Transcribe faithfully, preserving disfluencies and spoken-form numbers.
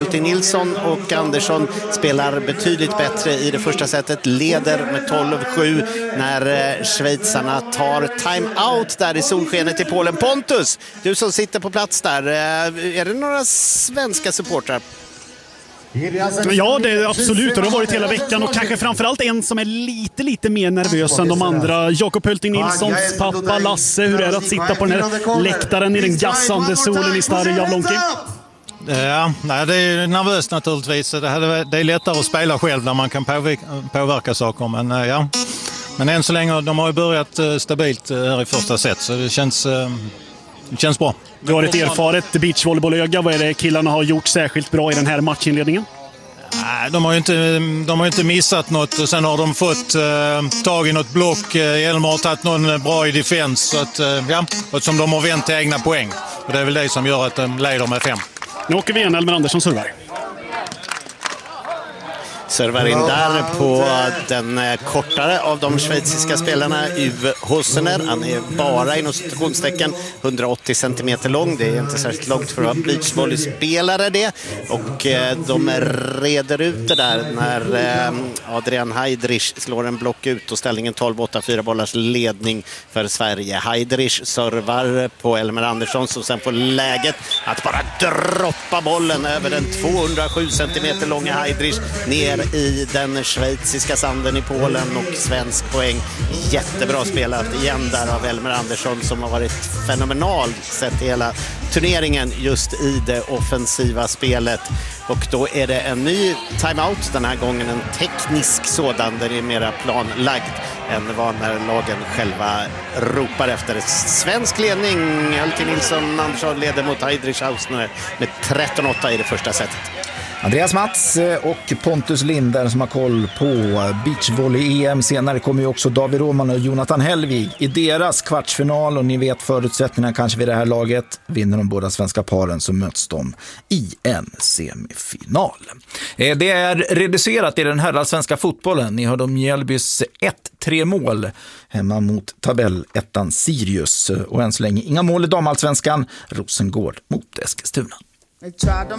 Hulting Nilsson och Andersson spelar betydligt bättre i det första setet, leder med tolv sju när schweizarna tar time-out där i solskenet i Polen. Pontus, du som sitter på plats där, är det några svenska supportrar? Ja, det är absolut. Det har varit hela veckan och kanske framförallt en som är lite, lite mer nervös än de andra. Jakob Hulting Nilssons pappa Lasse. Hur är det att sitta på den här läktaren i den gassande solen i Stare Javlonki? Ja, nej, det är nervöst naturligtvis. Det är lättare att spela själv när man kan påverka, påverka saker. Men, ja. Men än så länge, de har ju börjat stabilt här i första set, så det känns, det känns bra. Du har ett erfaret beachvolleybollöga. Vad är det killarna har gjort särskilt bra i den här matchinledningen? De har ju inte, de har inte missat något och sen har de fått eh, tag i något block. Elmer har tagit någon bra i defens så att, eh, ja, och som de har vänt till egna poäng. Och det är väl det som gör att de leder med fem. Nu åker vi igen, Elmer Andersson servar. Servar in där på den kortare av de schweiziska spelarna, Yves Hossener. Han är bara inom situationstecken hundraåttio centimeter lång. Det är inte särskilt långt för att vara beachvolleyspelare det. Och de reder ut det där när Adrian Heidrich slår en block ut och ställningen tolv åtta, fyra bollars ledning för Sverige. Heidrich servar på Elmer Andersson som sen får läget att bara droppa bollen över den tvåhundrasju centimeter långa Heidrich ner i den schweiziska sanden i Polen och svensk poäng. Jättebra spelat igen där av Elmer Andersson som har varit fenomenal sett hela turneringen just i det offensiva spelet. Och då är det en ny timeout, den här gången en teknisk sådan där det är mera planlagd än vad när lagen själva ropar efter. Svensk ledning, Hulting Nilsson Andersson leder mot Heidrich Hausner med tretton åtta i det första setet. Andreas Mats och Pontus Linder som har koll på beachvolley-E M. Senare kommer ju också David Roman och Jonathan Hellvig i deras kvartsfinal. Och ni vet förutsättningarna kanske vid det här laget. Vinner de båda svenska paren så möts de i en semifinal. Det är reducerat i den här svenska fotbollen. Ni hörde om Mjällbys ett tre mål hemma mot tabellettan Sirius. Och än så länge inga mål i damallsvenskan. Rosengård mot Eskilstuna. They tried to